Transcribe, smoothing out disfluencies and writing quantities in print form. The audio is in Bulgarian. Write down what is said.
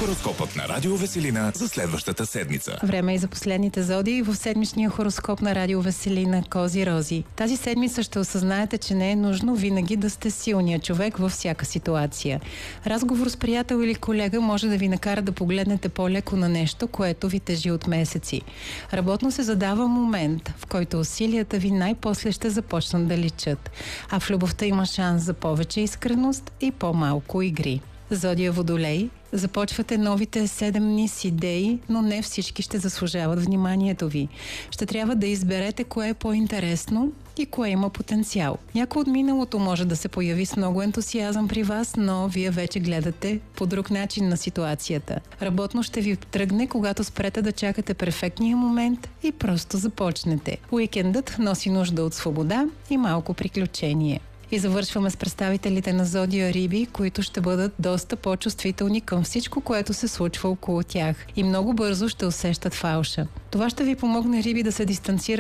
Хороскопът на Радио Веселина за следващата седмица. Време и за последните зодии в седмичния хороскоп на Радио Веселина Кози-Рози. Тази седмица ще осъзнаете, че не е нужно винаги да сте силният човек във всяка ситуация. Разговор с приятел или колега може да ви накара да погледнете по-леко на нещо, което ви тежи от месеци. Работно се задава момент, в който усилията ви най-после ще започнат да личат. А в любовта има шанс за повече искреност и по-малко игри. Зодия Водолей. Започвате новите 7 дни с идеи, но не всички ще заслужават вниманието ви. Ще трябва да изберете кое е по-интересно и кое има потенциал. Някой от миналото може да се появи с много ентусиазъм при вас, но вие вече гледате по друг начин на ситуацията. Работно ще ви тръгне, когато спрете да чакате перфектния момент и просто започнете. Уикендът носи нужда от свобода и малко приключение. И завършваме с представителите на зодия Риби, които ще бъдат доста по-чувствителни към всичко, което се случва около тях. И много бързо ще усещат фалша. Това ще ви помогне, Риби, да се дистанцирате